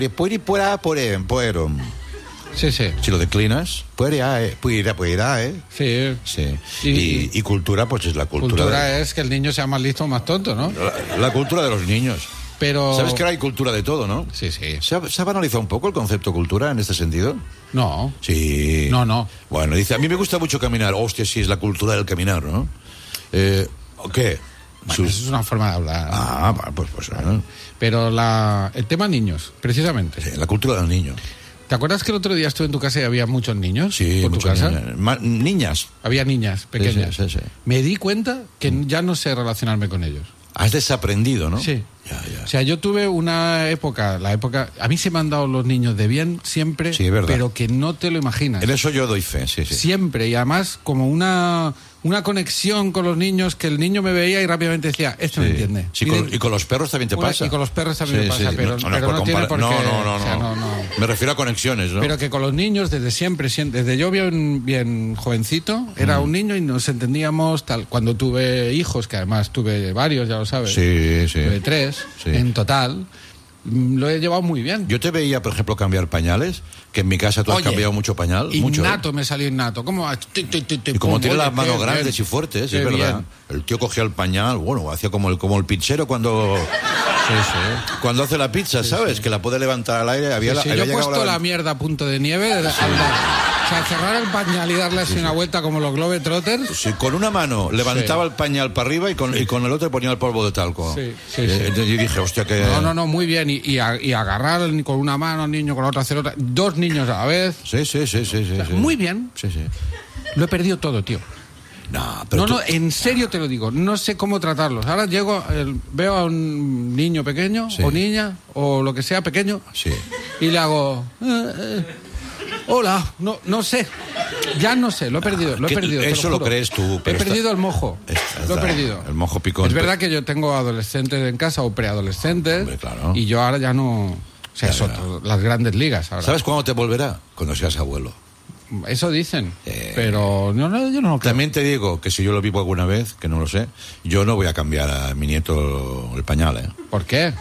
Puede ir puedo. Sí. Si lo declinas, puede ir. Sí. Y cultura, pues es la cultura. Cultura es que el niño sea más listo o más tonto, ¿no? La cultura de los niños. Pero... ¿Sabes que ahora hay cultura de todo, no? Sí. ¿Se ha banalizado un poco el concepto cultura en este sentido? No. Sí. No. Bueno, dice, a mí me gusta mucho caminar. Hostia, sí, es la cultura del caminar, ¿no? ¿Qué? Bueno, eso es una forma de hablar. Pues. Pero el tema niños, precisamente. Sí, la cultura del niño. ¿Te acuerdas que el otro día estuve en tu casa y había muchos niños? Sí, por tu casa. Niñas. Había niñas pequeñas. Sí. Me di cuenta que ya no sé relacionarme con ellos. Has desaprendido, ¿no? Sí. Ya. O sea, yo tuve una época, a mí se me han dado los niños de bien siempre, sí, verdad. pero que no te lo imaginas. En eso yo doy fe, sí. Siempre, y además como una conexión con los niños, que el niño me veía y rápidamente decía, me entiende. Sí, y con los perros también te pasa. Y con los perros también me pasa, pero no tiene por qué. No. O sea, no. Me refiero a conexiones, ¿no? Pero que con los niños desde siempre, desde yo bien jovencito, era un niño y nos entendíamos tal. Cuando tuve hijos, que además tuve varios, ya lo sabes. Sí. Tuve 3 en total. Lo he llevado muy bien. Yo te veía, por ejemplo, cambiar pañales, que en mi casa tú has cambiado mucho pañal. Innato, me salió innato. ¿Cómo? Y como tiene las manos grandes y fuertes, es verdad. Bien. El tío cogía el pañal, hacía como el pizzero cuando hace la pizza, ¿sabes? Que la puede levantar al aire. Yo he puesto la mierda a punto de nieve. O sea, cerrar el pañal y darle así una vuelta como los Globetrotters. Sí, con una mano levantaba el pañal para arriba y con el otro ponía el polvo de talco. Sí. Entonces yo dije, hostia, que... No, muy bien. Y agarrar con una mano al niño, con la otra hacer otra. 2 niños a la vez. Sí. O sea, muy bien. Sí. Lo he perdido todo, tío. No, en serio te lo digo. No sé cómo tratarlos. Ahora veo a un niño pequeño o niña o lo que sea pequeño y le hago... Hola, no sé. Ya no sé, lo he perdido. Eso lo crees tú. He perdido el mojo. Lo he perdido. El mojo picón. Es verdad que yo tengo adolescentes en casa o preadolescentes. Hombre, claro. Y yo ahora ya no... O sea, las grandes ligas ahora. ¿Sabes cuándo te volverá? Cuando seas abuelo. Eso dicen. Pero yo no lo creo. También te digo que si yo lo vivo alguna vez, que no lo sé, yo no voy a cambiar a mi nieto el pañal, ¿eh? ¿Por qué?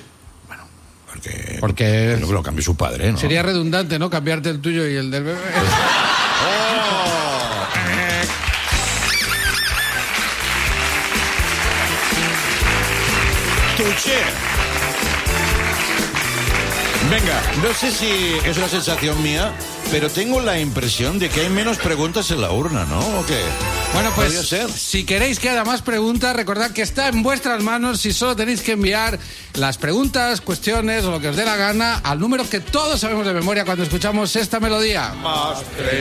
Porque no lo cambie su padre, ¿no? Sería redundante, ¿no? Cambiarte el tuyo y el del bebé. Venga, no sé si es una sensación mía, pero tengo la impresión de que hay menos preguntas en la urna, ¿no? ¿O qué? Bueno, pues si queréis que haya más preguntas, recordad que está en vuestras manos si solo tenéis que enviar las preguntas, cuestiones o lo que os dé la gana al número que todos sabemos de memoria cuando escuchamos esta melodía. Más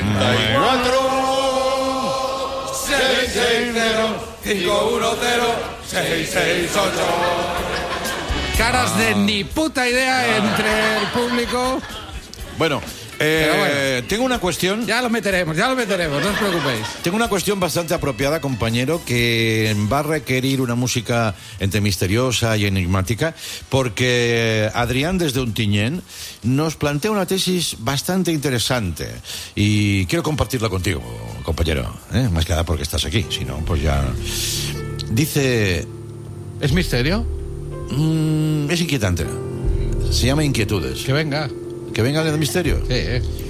34 660 510 668. Caras de ni puta idea entre el público. Bueno, tengo una cuestión. Ya lo meteremos, no os preocupéis. Tengo una cuestión bastante apropiada, compañero, que va a requerir una música entre misteriosa y enigmática, porque Adrián desde Ontinyent nos plantea una tesis bastante interesante y quiero compartirla contigo, compañero, más que nada porque estás aquí, si no, pues ya... Dice... ¿Es misterio? Es inquietante. Se llama Inquietudes. Que venga. ¿Que venga el misterio? Sí.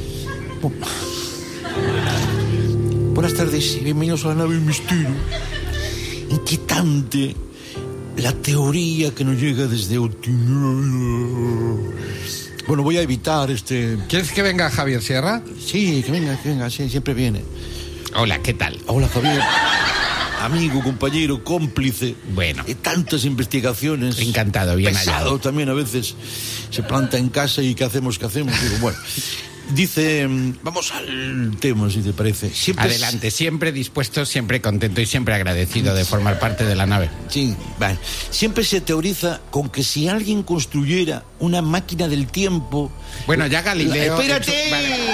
Buenas tardes y bienvenidos a la nave del misterio. Inquietante la teoría que nos llega desde Ontinyent. Bueno, voy a evitar ¿Quieres que venga Javier Sierra? Sí, que venga, sí, siempre viene. Hola, ¿qué tal? Hola, Javier. Amigo, compañero, cómplice. Bueno. De tantas investigaciones. Encantado, bien hallado. También a veces se planta en casa y ¿qué hacemos? Digo, bueno. Dice, vamos al tema, si te parece. Adelante, siempre dispuesto, siempre contento y siempre agradecido de formar parte de la nave. Sí, vale. Siempre se teoriza con que si alguien construyera una máquina del tiempo... Bueno, ya Galileo... ¡Espérate!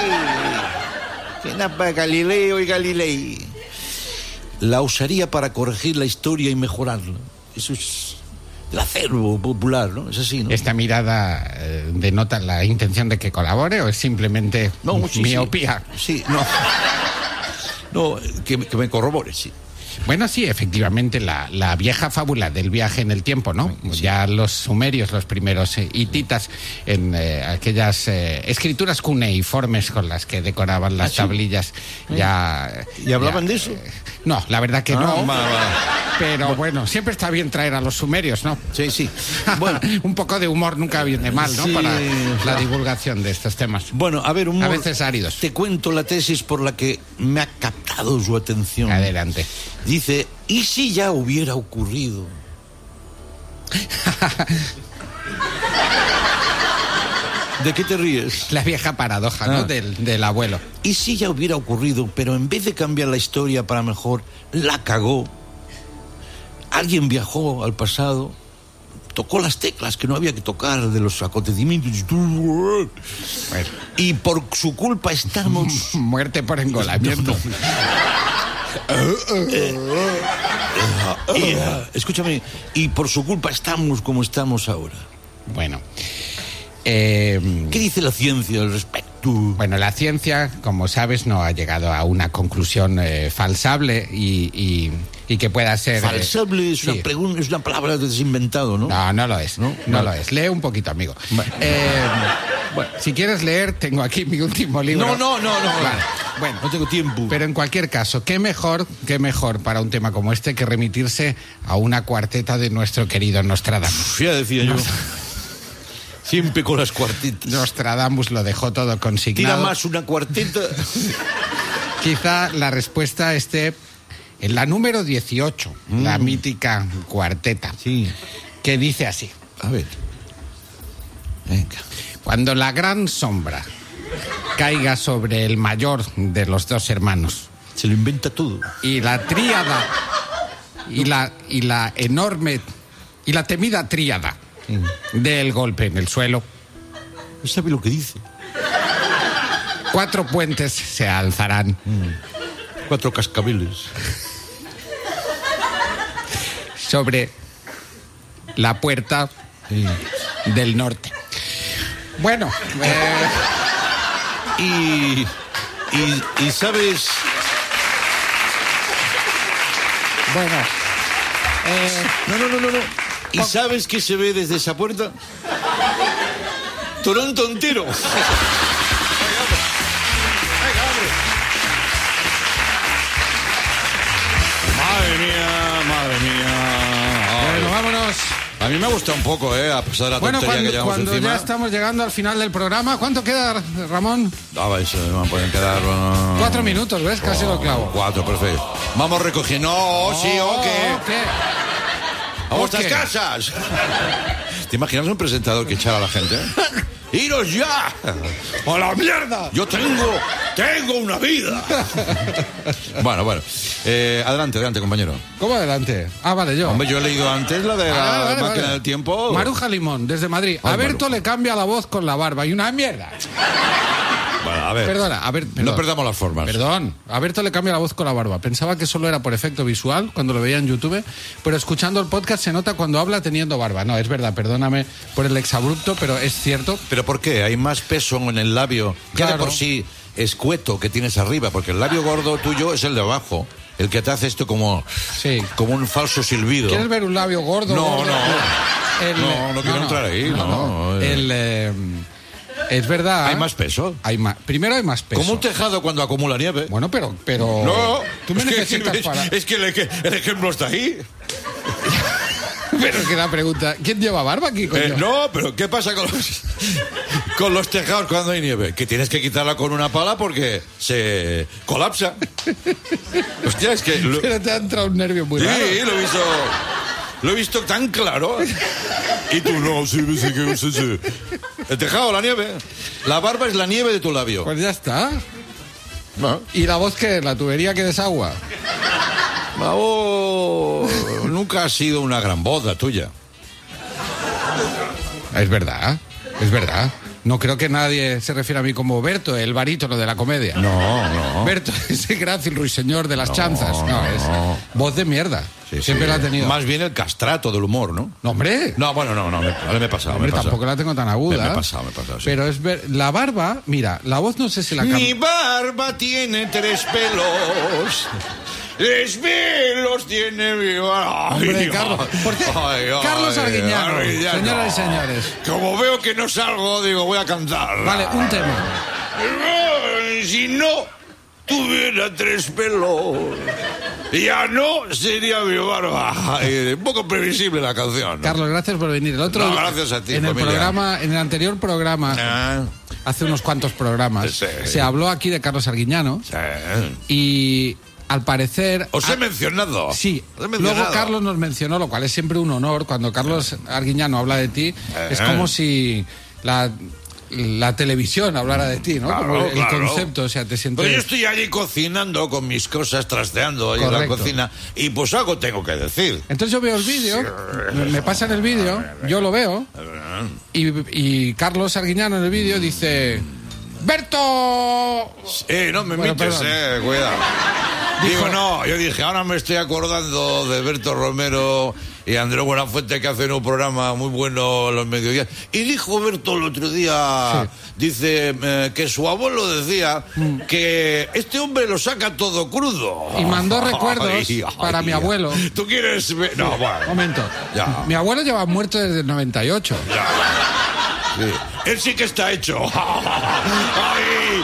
Vale. Galileo y Galilei... la usaría para corregir la historia y mejorarla. Eso es el acervo popular, ¿no? Es así, ¿no? ¿Esta mirada denota la intención de que colabore o es simplemente miopía? Sí, no. No, que me corrobore, sí. Bueno, sí, efectivamente, la vieja fábula del viaje en el tiempo, ¿no? Sí. Ya los sumerios, los primeros hititas, en aquellas escrituras cuneiformes con las que decoraban las tablillas, ya... ¿Y hablaban de eso? No, la verdad que no. Pero bueno, siempre está bien traer a los sumerios, ¿no? Sí, sí. Bueno, un poco de humor nunca viene mal, ¿no? Sí, para la divulgación de estos temas. Bueno, a ver, humor, a veces áridos. Te cuento la tesis por la que me ha captado su atención. Adelante. Dice, ¿y si ya hubiera ocurrido? ¿De qué te ríes? La vieja paradoja, ¿no? Del abuelo. ¿Y si ya hubiera ocurrido, pero en vez de cambiar la historia para mejor, la cagó? Alguien viajó al pasado, tocó las teclas que no había que tocar de los acontecimientos. Bueno. Y por su culpa estamos... Muerte por engolamiento. Escúchame, y por su culpa estamos como estamos ahora. Bueno... ¿qué dice la ciencia al respecto? Bueno, la ciencia, como sabes, no ha llegado a una conclusión falsable y que pueda ser... Falsable es, sí. Es una palabra que se ha inventado, ¿no? No, no lo es. No lo es. Lee un poquito, amigo. Bueno, si quieres leer, tengo aquí mi último libro. No. Vale. Bueno, no tengo tiempo. Pero en cualquier caso, qué mejor para un tema como este que remitirse a una cuarteta de nuestro querido Nostradamus. Ya decía yo. Siempre con las cuartetas. Nostradamus lo dejó todo consignado. Tira más una cuarteta. Quizá la respuesta esté en la número 18, la mítica cuarteta. Sí. Que dice así. A ver. Venga. Cuando la gran sombra caiga sobre el mayor de los dos hermanos. Se lo inventa todo. Y la tríada y la enorme y la temida tríada del golpe en el suelo. ¿No sabe lo que dice? 4 puentes se alzarán. 4 cascabeles. Sobre la puerta del norte. Bueno, y sabes... Bueno. No. ¿Y sabes qué se ve desde esa puerta? Toronto entero. Venga, Madre mía. Bueno, vámonos. A mí me ha gustado un poco, a pesar de la tontería que llevamos cuando encima. Ya estamos llegando al final del programa. ¿Cuánto queda, Ramón? Pueden quedar... 4 minutos, ¿ves? Casi lo clavo. 4, perfecto. Vamos recogiendo. ¿Qué? ¡A vuestras casas! ¿Te imaginas un presentador que echara a la gente? ¡Iros ya! ¡A la mierda! Yo tengo una vida. Bueno. Adelante, compañero. ¿Cómo adelante? Ah, vale, yo. Hombre, yo he leído antes la de la máquina del tiempo. Maruja Limón, desde Madrid. A Berto le cambia la voz con la barba y una mierda. Bueno, a ver. Perdona. No perdamos las formas. Perdón. A Berto le cambia la voz con la barba. Pensaba que solo era por efecto visual cuando lo veía en YouTube, pero escuchando el podcast se nota cuando habla teniendo barba. No, es verdad, perdóname por el exabrupto, pero es cierto. ¿Pero por qué? Hay más peso en el labio. Claro. Ya de por sí escueto que tienes arriba, porque el labio gordo tuyo es el de abajo. El que te hace esto como un falso silbido. ¿Quieres ver un labio gordo? No quiero entrar ahí. Es verdad. ¿Hay más peso? Primero hay más peso. Como un tejado cuando acumula nieve. Bueno, pero... No, tú me necesitas para... Es que el ejemplo está ahí. Pero que la pregunta... ¿Quién lleva barba aquí, coño? No, pero ¿qué pasa con los tejados cuando hay nieve? Que tienes que quitarla con una pala porque se colapsa. Hostia, es que... Pero te ha entrado un nervio muy raro. Sí, lo he visto tan claro. Y tú no, sí. El tejado, la nieve. La barba es la nieve de tu labio. Pues ya está. ¿No? ¿Y la voz qué? ¿La tubería que desagua? La voz... Nunca ha sido una gran voz la tuya. Es verdad. No creo que nadie se refiera a mí como Berto, el barítono de la comedia. No. Berto, ese Gracia, el ruiseñor de las chanzas. No, es voz de mierda. Sí, siempre la ha tenido. Más bien el castrato del humor, ¿no? No, hombre. No, bueno, no. Me he pasado. Hombre, tampoco la tengo tan aguda. Me he pasado, sí. Pero la barba, mira, la voz no sé si la cambia. Mi barba tiene 3 pelos. los tiene viva. Hombre, Carlos. Carlos Arguiñano, señoras y señores. Como veo que no salgo, digo, voy a cantar. Vale, un tema. Si no tuviera 3 pelos, ya no sería mi barba. Un poco previsible la canción, ¿no? Carlos, gracias por venir. Gracias a ti, en el anterior programa, hace unos cuantos programas, se habló aquí de Carlos Arguiñano. Y al parecer... Os he mencionado. Sí. Luego Carlos nos mencionó, lo cual es siempre un honor. Cuando Carlos Arguiñano habla de ti, es como si la televisión hablara de ti, ¿no? Claro, como el claro. concepto, o sea, te sientes... Pero yo estoy allí cocinando con mis cosas, trasteando ahí en la cocina, y pues algo tengo que decir. Entonces yo veo el vídeo, me pasan el vídeo, yo lo veo, y Carlos Arguiñano en el vídeo dice... ¡Berto! No me mientes, cuidado. Yo dije, ahora me estoy acordando de Berto Romero y Andrés Buenafuente, que hacen un programa muy bueno los mediodías. Y dijo Berto el otro día, dice que su abuelo decía que este hombre lo saca todo crudo. Y mandó recuerdos para mi abuelo. ¿Tú quieres ver? No, bueno. Momento. Ya. Mi abuelo lleva muerto desde el 98. Ya. Sí. Él sí que está hecho. ¡Ay!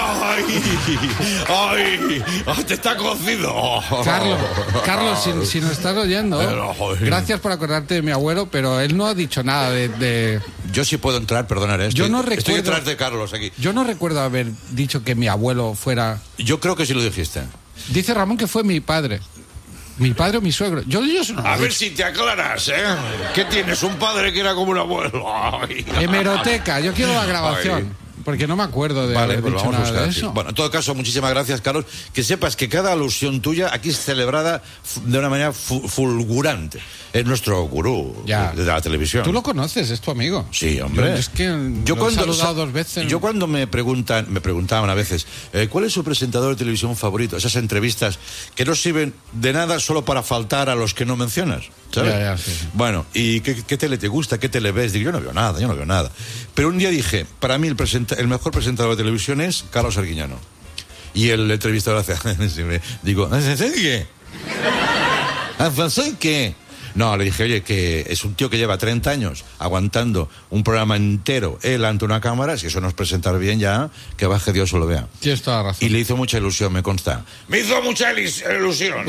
¡Te está cocido! Carlos, si nos estás oyendo, gracias por acordarte de mi abuelo, pero él no ha dicho nada de... Yo sí puedo entrar, perdonaré. Estoy detrás de Carlos aquí. Yo no recuerdo haber dicho que mi abuelo fuera... Yo creo que sí lo dijiste. Dice Ramón que fue mi padre. ¿Mi padre o mi suegro? Yo no a ver si te aclaras, ¿eh? ¿Qué tienes? Un padre que era como un abuelo. Hemeroteca, yo quiero la grabación. Porque no me acuerdo de haber dicho nada de eso. Bueno, en todo caso, muchísimas gracias, Carlos. Que sepas que cada alusión tuya aquí es celebrada de una manera fulgurante. Es nuestro gurú de la televisión. Tú lo conoces, es tu amigo. Sí, hombre. Es que lo he saludado 2 veces. Yo cuando me preguntaban a veces, ¿cuál es su presentador de televisión favorito? Esas entrevistas que no sirven de nada solo para faltar a los que no mencionas, ¿sabes? Sí. Bueno, ¿y qué tele te gusta? ¿Qué tele ves? Digo, yo no veo nada. Pero un día dije, para mí el mejor presentador de televisión es Carlos Arguiñano. Y el entrevistador hace... Digo, ¿qué? ¿Qué? No, le dije, oye, que es un tío que lleva 30 años aguantando un programa entero él ante una cámara, si eso no es presentar bien ya, que baje Dios o lo vea. Tienes toda la razón. Y le hizo mucha ilusión, me consta. Me hizo mucha ilusión.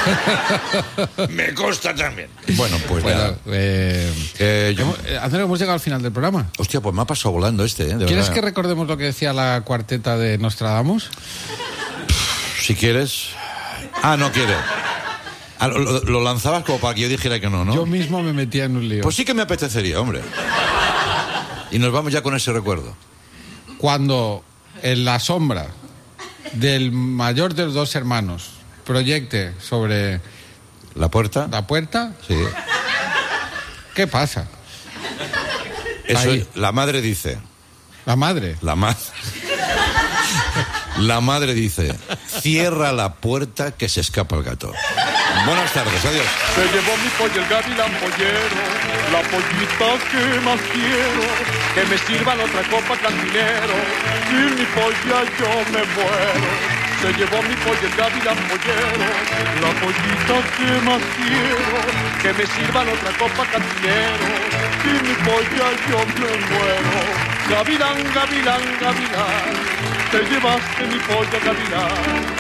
Me consta también. Bueno, pues nada. Andrés, hemos llegado al final del programa. Hostia, pues me ha pasado volando ¿Quieres que recordemos lo que decía la cuarteta de Nostradamus? Si quieres. No quiere. Lo lanzabas como para que yo dijera que no. Yo mismo me metía en un lío. Pues sí que me apetecería, hombre. Y nos vamos ya con ese recuerdo. Cuando en la sombra del mayor de los 2 hermanos proyecte sobre... ¿La puerta? ¿La puerta? Sí. ¿Qué pasa? Eso es, la madre dice... ¿La madre? La madre dice, cierra la puerta que se escapa el gato. Buenas tardes, adiós. Se llevó mi pollo el gavilán pollero, la pollita que más quiero, que me sirvan otra copa cantinero, sin mi polla yo me muero. Se llevó mi pollo el gavilán pollero, la pollita que más quiero, que me sirvan otra copa cantinero, sin mi polla yo me muero. Gavilán, gavilán, gavilán, te llevaste mi pollo gavilán.